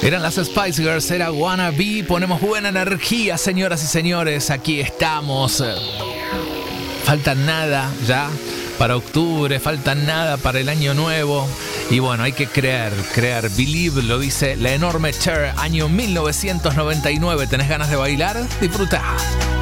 Eran las Spice Girls, era Wanna Be. Ponemos buena energía, señoras y señores. Aquí estamos. Falta nada ya para octubre, falta nada para el año nuevo. Y bueno, hay que creer. Believe, lo dice la enorme Cher, año 1999. ¿Tenés ganas de bailar? Disfrutá.